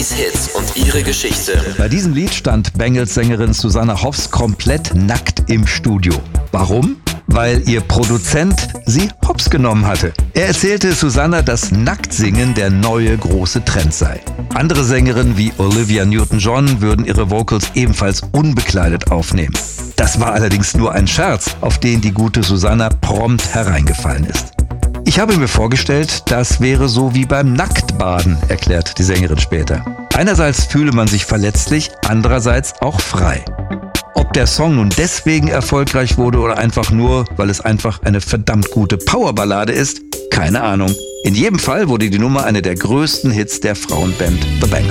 Bengis Hits und ihre Geschichte. Bei diesem Lied stand Bengals-Sängerin Susanna Hoffs komplett nackt im Studio. Warum? Weil ihr Produzent sie hops genommen hatte. Er erzählte Susanna, dass Nacktsingen der neue große Trend sei. Andere Sängerinnen wie Olivia Newton-John würden ihre Vocals ebenfalls unbekleidet aufnehmen. Das war allerdings nur ein Scherz, auf den die gute Susanna prompt hereingefallen ist. Ich habe mir vorgestellt, das wäre so wie beim Nacktbaden, erklärt die Sängerin später. Einerseits fühle man sich verletzlich, andererseits auch frei. Ob der Song nun deswegen erfolgreich wurde oder einfach nur, weil es einfach eine verdammt gute Powerballade ist, keine Ahnung. In jedem Fall wurde die Nummer eine der größten Hits der Frauenband The Bangles.